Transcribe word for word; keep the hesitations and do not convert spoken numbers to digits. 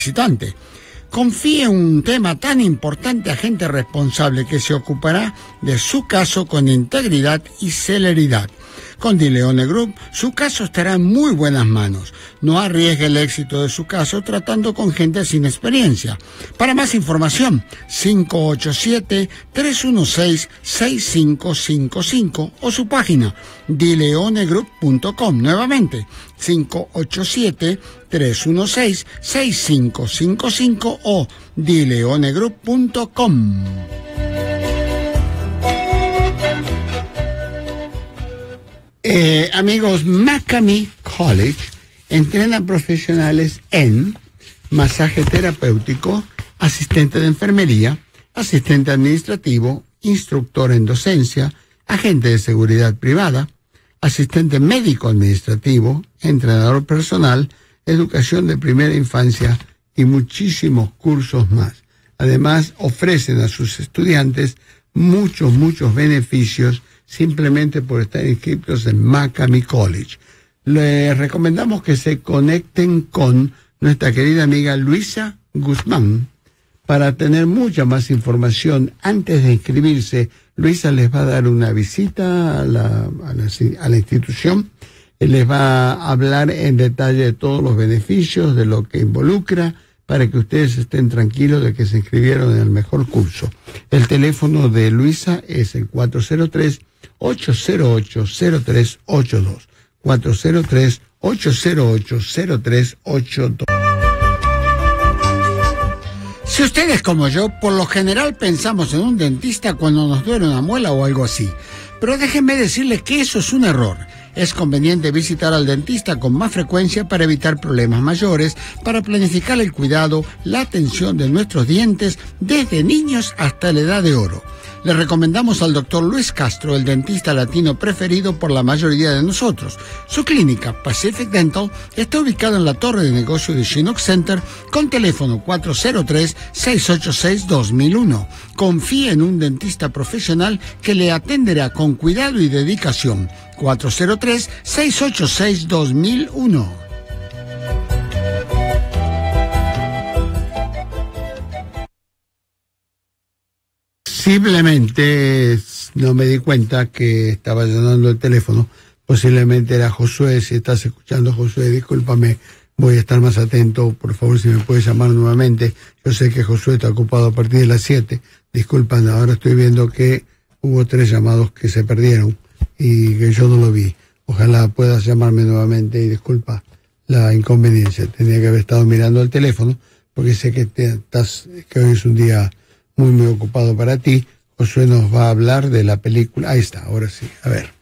visitante. Confíe en un tema tan importante a gente responsable que se ocupará de su caso con integridad y celeridad. Con DeLeone Group, su caso estará en muy buenas manos. No arriesgue el éxito de su caso tratando con gente sin experiencia. Para más información, cinco ocho siete, tres uno seis, seis cinco cinco cinco o su página de leone group punto com. Nuevamente, cinco ocho siete, tres uno seis, seis cinco cinco cinco o de leone group punto com. Eh, amigos, Maccabi College entrena profesionales en masaje terapéutico, asistente de enfermería, asistente administrativo, instructor en docencia, agente de seguridad privada, asistente médico administrativo, entrenador personal, educación de primera infancia y muchísimos cursos más. Además, ofrecen a sus estudiantes muchos, muchos beneficios simplemente por estar inscritos en Maccabi College. Les recomendamos que se conecten con nuestra querida amiga Luisa Guzmán para tener mucha más información. Antes de inscribirse, Luisa les va a dar una visita a la, a la, a la institución, les va a hablar en detalle de todos los beneficios, de lo que involucra, para que ustedes estén tranquilos de que se inscribieron en el mejor curso. El teléfono de Luisa es el cuatro cero tres, ocho cero ocho, cero tres ocho dos. cuatro cero tres, ocho cero ocho, cero tres ocho dos. Si ustedes como yo, por lo general pensamos en un dentista cuando nos duele una muela o algo así. Pero déjenme decirles que eso es un error. Es conveniente visitar al dentista con más frecuencia para evitar problemas mayores, para planificar el cuidado, la atención de nuestros dientes desde niños hasta la edad de oro. Le recomendamos al doctor Luis Castro, el dentista latino preferido por la mayoría de nosotros. Su clínica, Pacific Dental, está ubicada en la torre de negocio de Chinook Center con teléfono cuatro cero tres, seis ocho seis, dos mil uno. Confíe en un dentista profesional que le atenderá con cuidado y dedicación. cuatro cero tres, seis ocho seis, dos mil uno. Simplemente no me di cuenta que estaba sonando el teléfono. Posiblemente era Josué. Si estás escuchando, Josué, discúlpame, voy a estar más atento. Por favor, si me puedes llamar nuevamente. Yo sé que Josué está ocupado a partir de las siete. Disculpan, ahora estoy viendo que hubo tres llamados que se perdieron y que yo no lo vi. Ojalá puedas llamarme nuevamente y disculpa la inconveniencia. Tenía que haber estado mirando el teléfono porque sé que te, estás, que hoy es un día muy, muy ocupado para ti. Josué nos va a hablar de la película. Ahí está, ahora sí. A ver.